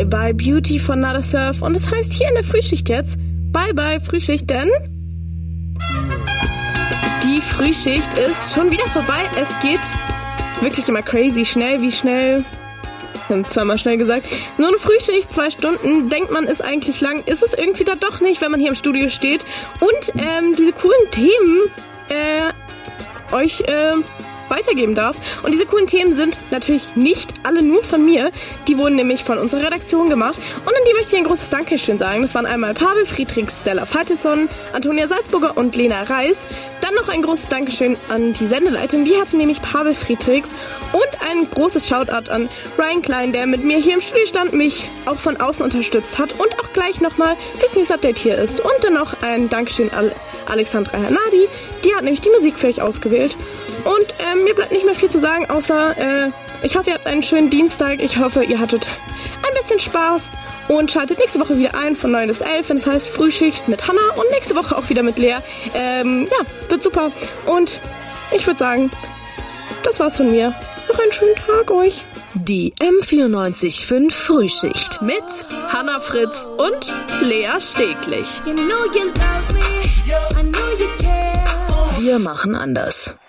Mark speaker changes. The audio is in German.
Speaker 1: Bye Bye Beauty von Nada Surf und es heißt hier in der Frühschicht jetzt Bye Bye Frühschicht, denn die Frühschicht ist schon wieder vorbei. Es geht wirklich immer crazy schnell, wie schnell, zweimal schnell gesagt, nur eine Frühschicht, 2 Stunden, denkt man, ist eigentlich lang, ist es irgendwie da doch nicht, wenn man hier im Studio steht und diese coolen Themen euch weitergeben darf. Und diese coolen Themen sind natürlich nicht alle nur von mir. Die wurden nämlich von unserer Redaktion gemacht. Und an die möchte ich ein großes Dankeschön sagen. Das waren einmal Pavel Friedrichs, Stella Faitelson, Antonia Salzburger und Lena Reis. Dann noch ein großes Dankeschön an die Sendeleitung. Die hatte nämlich Pavel Friedrichs. Und ein großes Shoutout an Ryan Klein, der mit mir hier im Studio stand, mich auch von außen unterstützt hat und auch gleich nochmal fürs News-Update hier ist. Und dann noch ein Dankeschön an Alexandra Hernadi. Die hat nämlich die Musik für euch ausgewählt. Und mir bleibt nicht mehr viel zu sagen, außer ich hoffe, ihr habt einen schönen Dienstag. Ich hoffe, ihr hattet ein bisschen Spaß und schaltet nächste Woche wieder ein von 9 bis 11, wenn es heißt Frühschicht mit Hannah und nächste Woche auch wieder mit Lea. Wird super. Und ich würde sagen, das war's von mir. Noch einen schönen Tag euch.
Speaker 2: Die M94.5 Frühschicht mit Hannah Fritz und Lea Steglich. Wir machen anders.